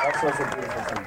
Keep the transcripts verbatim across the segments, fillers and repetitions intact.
That's such a beautiful thing.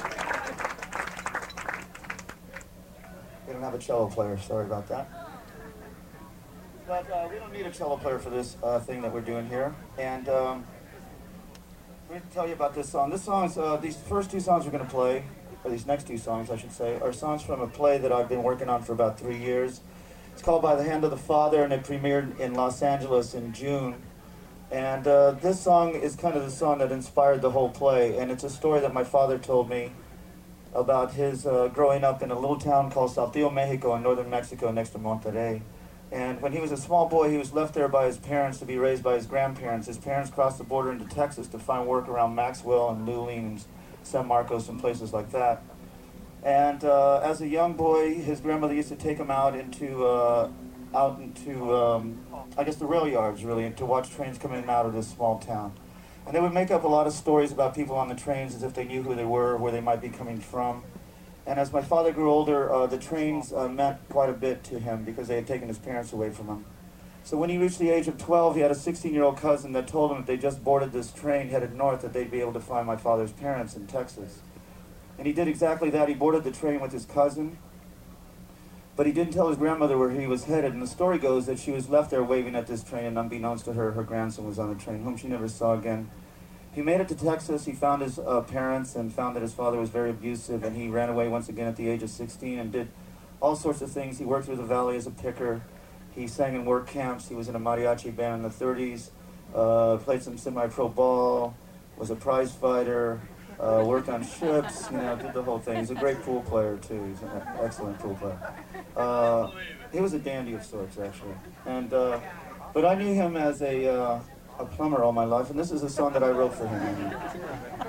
We don't have a cello player, sorry about that. But uh, we don't need a cello player for this uh, thing that we're doing here. And um, we're going to tell you about this song. This song's, uh, these first two songs we're going to play, or these next two songs, I should say, are songs from a play that I've been working on for about three years. It's called By the Hand of the Father, and it premiered in Los Angeles in June. And uh, this song is kind of the song that inspired the whole play, and it's a story that my father told me about his uh, growing up in a little town called Saltillo, Mexico, in northern Mexico next to Monterrey. And when he was a small boy, he was left there by his parents to be raised by his grandparents. His parents crossed the border into Texas to find work around Maxwell and Luling and San Marcos and places like that. And uh, as a young boy, his grandmother used to take him out into, uh, out into um, I guess the rail yards, really, to watch trains come in and out of this small town. And they would make up a lot of stories about people on the trains as if they knew who they were, where they might be coming from. And as my father grew older, uh, the trains uh, meant quite a bit to him because they had taken his parents away from him. So when he reached the age of twelve, he had a sixteen-year-old cousin that told him if they just boarded this train headed north that they'd be able to find my father's parents in Texas. And he did exactly that. He boarded the train with his cousin, but he didn't tell his grandmother where he was headed. And the story goes that she was left there waving at this train, and unbeknownst to her, her grandson was on the train, whom she never saw again. He made it to Texas. He found his uh, parents and found that his father was very abusive, and he ran away once again at the age of sixteen and did all sorts of things. He worked through the valley as a picker. He sang in work camps. He was in a mariachi band in the thirties, uh, played some semi-pro ball, was a prize fighter, uh, worked on ships, you know, did the whole thing. He's a great pool player, too. He's an excellent pool player. Uh, he was a dandy of sorts, actually. And, uh, but I knew him as a... Uh, a plumber all my life, and this is a song that I wrote for him.